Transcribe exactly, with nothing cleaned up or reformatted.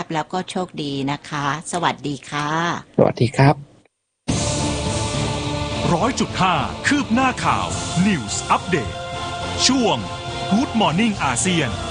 แล้วก็โชคดีนะคะสวัสดีค่ะสวัสดีครับร้อยจุดห้าคืบหน้าข่าว News Update ช่วง Good Morning อาเซียน